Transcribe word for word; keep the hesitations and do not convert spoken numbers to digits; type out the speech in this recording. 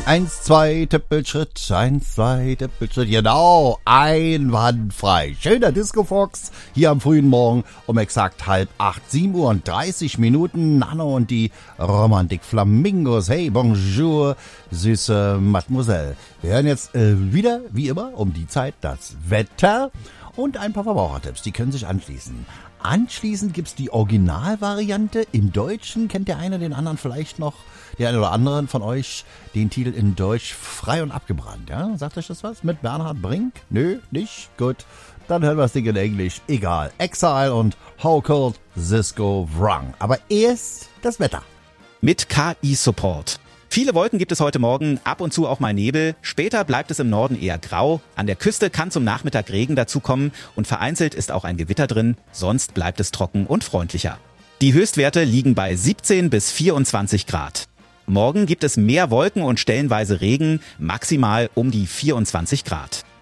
Eins, zwei, Tippelschritt, eins, zwei, Tippelschritt, genau, einwandfrei. Schöner Disco-Fox hier am frühen Morgen um exakt halb acht, sieben Uhr und dreißig Minuten. Nano und die Romantik Flamingos. Hey, bonjour, süße Mademoiselle. Wir hören jetzt äh, wieder, wie immer, um die Zeit das Wetter und ein paar Verbrauchertipps. Die können sich anschließen. Anschließend gibt's die Originalvariante im Deutschen. Kennt der eine den anderen vielleicht noch? Der eine oder anderen von euch den Titel in Deutsch frei und abgebrannt. Ja? Sagt euch das was? Mit Bernhard Brink? Nö, nicht? Gut. Dann hören wir das Ding in Englisch. Egal. Exile und How Cold This Go Wrong. Aber erst das Wetter. Mit K I-Support. Viele Wolken gibt es heute Morgen, ab und zu auch mal Nebel. Später bleibt es im Norden eher grau. An der Küste kann zum Nachmittag Regen dazukommen und vereinzelt ist auch ein Gewitter drin. Sonst bleibt es trocken und freundlicher. Die Höchstwerte liegen bei siebzehn bis vierundzwanzig Grad. Morgen gibt es mehr Wolken und stellenweise Regen, maximal um die vierundzwanzig Grad.